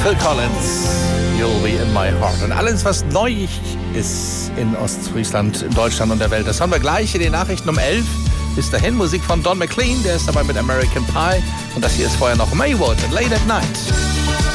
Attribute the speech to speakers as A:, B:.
A: Phil Collins, You'll Be in My Heart. Und alles, was neu ist in Ostfriesland, in Deutschland und der Welt, das haben wir gleich in den Nachrichten um 11. Bis dahin Musik von Don McLean, der ist dabei mit American Pie. Und das hier ist vorher noch Maywood, Late at Night.